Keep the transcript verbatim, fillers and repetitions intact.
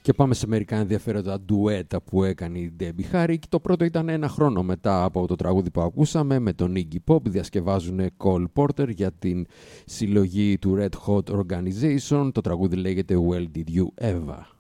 Και πάμε σε μερικά ενδιαφέροντα ντουέτα που έκανε η Debbie Harry. Το πρώτο ήταν ένα χρόνο μετά από το τραγούδι που ακούσαμε με τον Iggy Pop. Διασκευάζουν Cole Porter για την συλλογή του Red Hot Organization. Το τραγούδι λέγεται Well Did You Ever.